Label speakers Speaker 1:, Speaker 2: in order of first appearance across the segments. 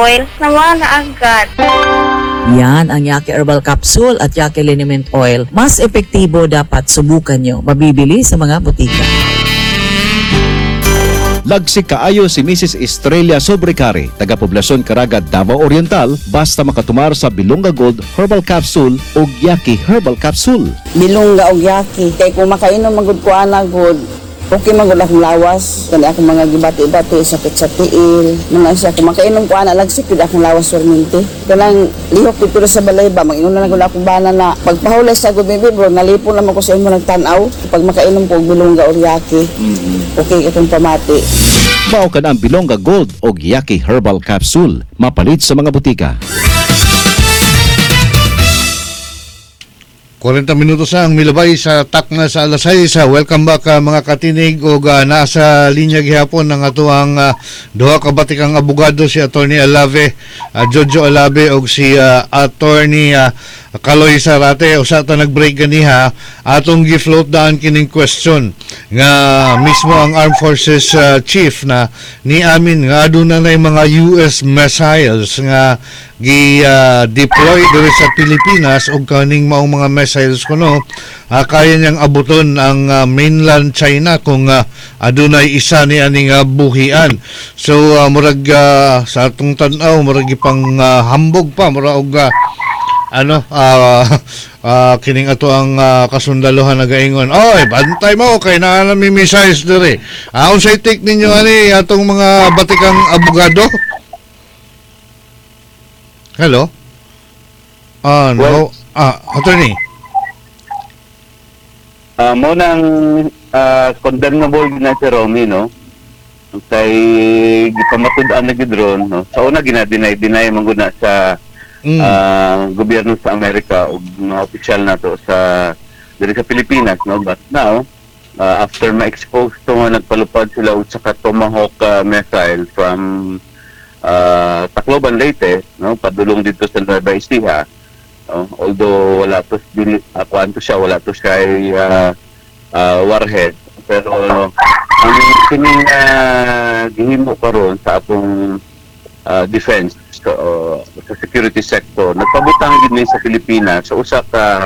Speaker 1: Oils naman na agad.
Speaker 2: Yan ang Yaki Herbal Capsule at Yaki Liniment Oil. Mas epektibo, dapat subukan nyo. Mabibili sa mga butika.
Speaker 3: Lagsik kaayo si Mrs. Estrella Sobrecari, taga-poblasyon Caraga, Davao Oriental, basta makatumar sa Bilonga Gold Herbal Capsule o Yaki Herbal Capsule.
Speaker 4: Bilongga og yaki. Kay kung makainom magud ko ana gud, okay magud akong lawas. Kani akong mga gibati-bati, sakit sa tiil. Mga siya kung makainom ko ana lagsik gud akong lawas perminti. Kanang lihok dito sa balay ba, mag-inom na gud akong bana na pagpahulay sa gud bibi bro, nalipon naman ko sa imo nagtan-aw. Pag makainom ko og bilongga og yaki, okay itong pamati.
Speaker 3: Mao ka na ang Bilonga Gold o Yaki Herbal Capsule, mapalit sa mga butika.
Speaker 5: 40 minutos ang milabay sa takna sa alas 6. Welcome back mga katinig o nasa linya gihapon ng atuang duha ka batikang abogado, si Attorney Alave, Jojo Alave og si Attorney Kaloy Sarate. Usa ta nag-break ganiha atong gi-float down kining question nga mismo ang Armed Forces Chief na ni amin nga aduna nay mga US missiles nga gi-deploy diri sa Pilipinas og kaning maong mga missiles kuno kaya niyang abuton ang mainland China kung adunay isa ni aning buhian. So murag sa atong tan-aw murag ipang hambog pa murag kining ato ang kasundaluhan nagaingon, oy bantay mo kay naa mi missiles diri. Unsay take ninyo ani atong mga batikang abogado? Hello? No. Attorney.
Speaker 6: Mo nang condemnable na si Romy, no? Kay gipamatud-an na gidron, no? Sa una ginadeny man gud na sa gobyerno sa Amerika ug mga opisyal nato sa diri sa Pilipinas, no? But now, after ma-expose to nga nagpalupad sila og sa Tomahawk missile from Tacloban, Leyte, no, padulong dito sa Nueva Ecija. Although wala to wala to siya warhead, pero ang kining gihimo karon sa atong defense sa security sector nagpabutang gid sa Pilipinas sa usa ka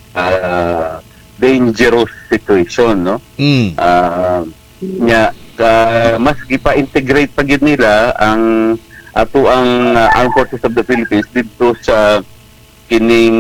Speaker 6: dangerous situation, no? Mas gipa-integrate pa gid nila ang ato ang Armed Forces of the Philippines dito sa kining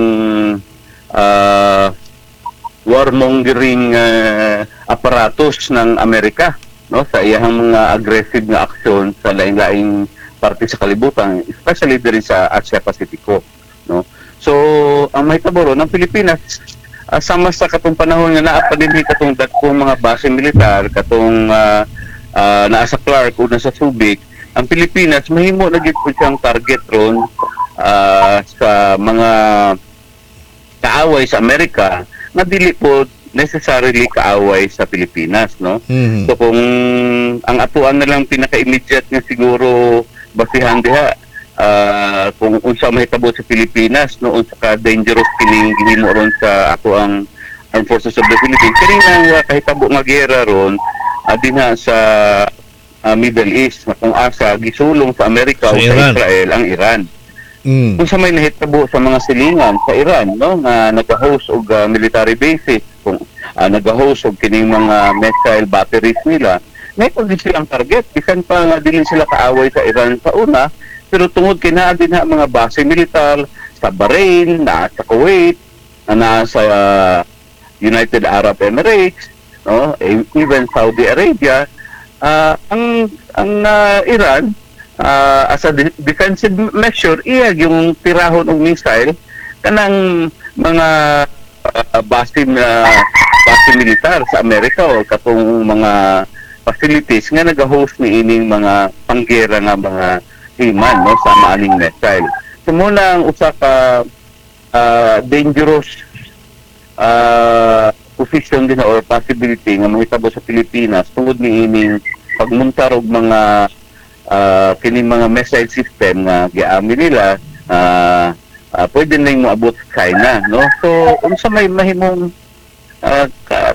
Speaker 6: warmongering aparatus ng Amerika, no, sa iyang mga aggressive nga aksyon sa lain-laing parte sa kalibutan, especially diri sa Asia Pacifico, no. So ang mahitabo ng Pilipinas sama sa katong panahon nga naa pa dinhi katong dagkong mga base militar katong naa sa Clark o nasa Subic, ang Pilipinas mahimo na gid po siyang target ron sa mga kaaway sa Amerika na dili po necessarily kaaway sa Pilipinas, no? So kung ang atuan na lang pinaka-immediate nga siguro basihan diha kung unsa mahitabo sa Pilipinas, no, unsa ka dangerous kining gihimo ron sa ato ang Armed Forces of the Philippines, kini nga kahitabo nga giyera ron dinha sa Middle East, kung asa gisulong sa Amerika o sa Israel ang Iran. Kung sa may nahitabo sa mga silingan sa Iran, no, nga nag-host og military bases, kung nag-host og kining mga missile batteries nila, may position ang target bisan pa nga dili sila kaaway sa Iran sa una, pero tungod kay naa din mga base militar sa Bahrain, naa sa Kuwait, naa sa United Arab Emirates, no, even Saudi Arabia, ang Iran as a defensive measure iyag yung tirahon og missile kanang mga base militar sa Amerika o katong mga facilities nga nag-host ni ining mga panggera nga mga himan, no, sa maaning missile. So muna ang usa ka dangerous position din or possibility nga mahitabo sa Pilipinas tungod ni ining pagmuntar og mga kining mga missile system nga giami nila pwede nang moabot sa China, no? So unsa may mahimong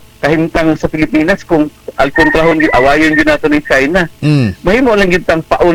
Speaker 6: kahimtang sa Pilipinas kung al kontrahon awayon gyud nato ni China. Mahimo lang gyud tang paun